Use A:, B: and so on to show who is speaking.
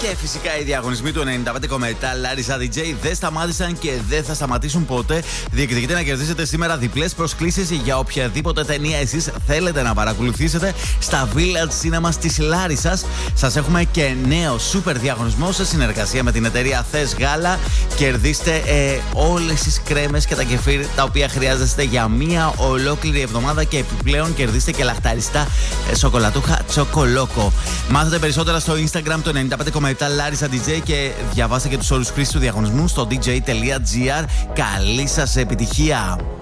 A: Και φυσικά οι διαγωνισμοί του 95,7 Larissa DJ δεν σταμάτησαν και δεν θα σταματήσουν ποτέ. Διεκδικείτε να κερδίσετε σήμερα διπλές προσκλήσεις για οποιαδήποτε ταινία εσείς θέλετε να παρακολουθήσετε στα Village Cinemas της Λάρισσας. Σας έχουμε και νέο σούπερ διαγωνισμό σε συνεργασία με την εταιρεία Θες Γάλα. Κερδίστε όλες τις κρέμες και τα κεφίρ τα οποία χρειάζεστε για μία ολόκληρη εβδομάδα και επιπλέον κερδίστε και λαχταριστά σοκολατούχα Τσοκολόκο. Μάθετε περισσότερα στο Instagram το 95,7 Larissa DJ και διαβάστε και τους όρους χρήσης του διαγωνισμού στο dj.gr. Καλή σας επιτυχία!